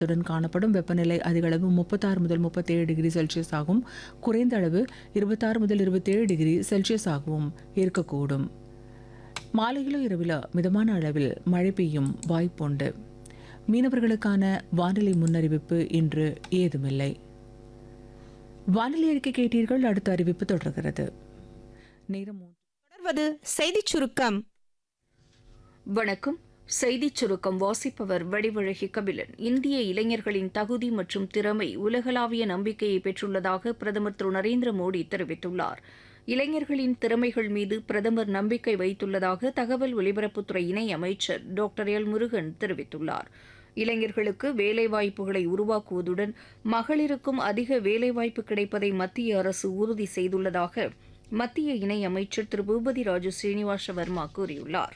உடன் காணப்படும். வெப்பநிலை அதிக அளவு 36 முதல் 37 டிகிரி செல்சியஸ் ஆகும். குறைந்த அளவு 26 முதல் 27 டிகிரி செல்சியஸ் ஆகவும் இருக்கக்கூடும். மாலையிலோ இரவிலோ மிதமான அளவில் மழை பெய்யும் வாய்ப்புண்டு. மீனவர்களுக்கான வானிலை முன்னறிவிப்பு இன்று ஏதுமில்லை. வானிலை அறிக்கை கேட்டீர்கள். அடுத்த அறிவிப்பு தொடர்கிறது. நேரம் தொடர்வது செய்திச் சுருக்கம். வணக்கம். செய்திச் சுருக்கம் வாசிப்பவர் வடிவழகி கபிலன். இந்திய இளைஞர்களின் தகுதி மற்றும் திறமை உலகளாவிய நம்பிக்கையை பெற்றுள்ளதாக பிரதமர் திரு நரேந்திர மோடி தெரிவித்துள்ளார். இளைஞர்களின் திறமைகள் மீது பிரதமர் நம்பிக்கை வைத்துள்ளதாக தகவல் ஒலிபரப்புத்துறை இணை அமைச்சர் டாக்டர் எல் முருகன் தெரிவித்துள்ளார். இளைஞர்களுக்கு வேலைவாய்ப்புகளை உருவாக்குவதுடன் மகளிருக்கும் அதிக வேலைவாய்ப்பு கிடைப்பதை மத்திய அரசு உறுதி செய்துள்ளதாக மத்திய இணை அமைச்சர் திரு பூபதி ராஜு ஸ்ரீனிவாச வர்மா கூறியுள்ளார்.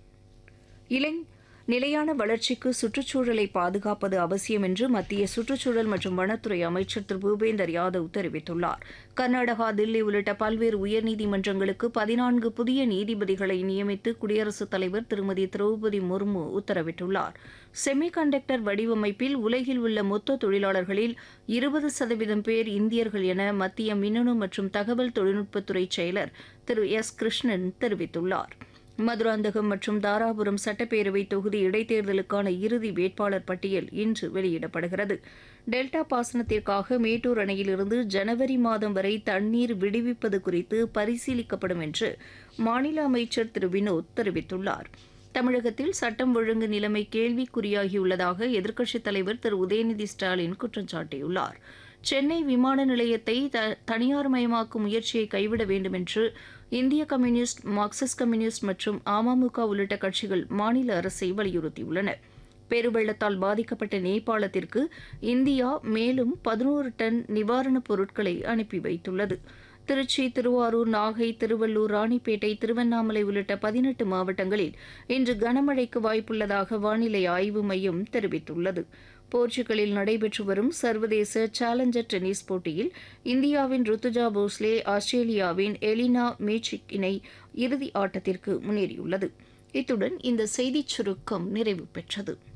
நிலையான வளர்ச்சிக்கு சுற்றுச்சூழலை பாதுகாப்பது அவசியம் என்று மத்திய சுற்றுச்சூழல் மற்றும் வனத்துறை அமைச்சர் திரு பூபேந்தர் யாதவ் தெரிவித்துள்ளார். கர்நாடகா, தில்லி உள்ளிட்ட பல்வேறு உயர்நீதிமன்றங்களுக்கு 14 புதிய நீதிபதிகளை நியமித்து குடியரசுத் தலைவர் திருமதி திரௌபதி முர்மு உத்தரவிட்டுள்ளார். செமிகண்டக்டர் வடிவமைப்பில் உலகில் உள்ள மொத்த தொழிலாளர்களில் 20% பேர் இந்தியர்கள் என மத்திய மின்னணு மற்றும் தகவல் தொழில்நுட்பத்துறை செயலர் திரு எஸ் கிருஷ்ணன் தெரிவித்துள்ளார். மதுராந்தகம் மற்றும் தாராபுரம் சட்டப்பேரவை தொகுதி இடைத்தேர்தலுக்கான இறுதி வேட்பாளர் பட்டியல் இன்று வெளியிடப்படுகிறது. டெல்டா பாசனத்திற்காக மேட்டூர் அணையிலிருந்து ஜனவரி மாதம் வரை தண்ணீர் விடுவிப்பது குறித்து பரிசீலிக்கப்படும் என்று மாநில அமைச்சர் திரு வினோத் தெரிவித்துள்ளார். தமிழகத்தில் சட்டம் ஒழுங்கு நிலைமை கேள்விக்குறியாகியுள்ளதாக எதிர்க்கட்சித் தலைவர் திரு உதயநிதி ஸ்டாலின் குற்றம் சாட்டியுள்ளார். சென்னை விமான நிலையத்தை தனியார்மயமாக்கும் முயற்சியை கைவிட வேண்டும் என்று இந்திய கம்யூனிஸ்ட், மார்க்சிஸ்ட் கம்யூனிஸ்ட் மற்றும் அமமுக உள்ளிட்ட கட்சிகள் மாநில அரசை வலியுறுத்தியுள்ளன. பெருவெள்ளத்தால் பாதிக்கப்பட்ட நேபாளத்திற்கு இந்தியா மேலும் 11 டன் நிவாரணப் பொருட்களை அனுப்பி வைத்துள்ளது. திருச்சி, திருவாரூர், நாகை, திருவள்ளூர், ராணிப்பேட்டை, திருவண்ணாமலை உள்ளிட்ட 18 மாவட்டங்களில் இன்று கனமழைக்கு வாய்ப்புள்ளதாக வானிலை ஆய்வு மையம் தெரிவித்துள்ளது. போர்ச்சுகலில் நடைபெற்று வரும் சர்வதேச சேலஞ்சர் டென்னிஸ் போட்டியில் இந்தியாவின் ருத்துஜா போஸ்லே ஆஸ்திரேலியாவின் எலினா மேச்சிக் இணை இறுதி ஆட்டத்திற்கு முன்னேறியுள்ளது. இத்துடன் இந்த செய்திச் சுருக்கம் நிறைவு பெற்றது.